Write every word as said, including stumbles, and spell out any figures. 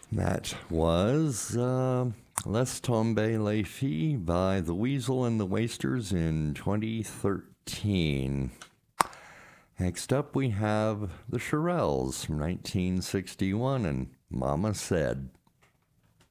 That was uh, Laisse Tomber les Filles by The Weasel and the Wasters in twenty thirteen. Next up, we have the Shirelles from nineteen sixty-one and Mama Said.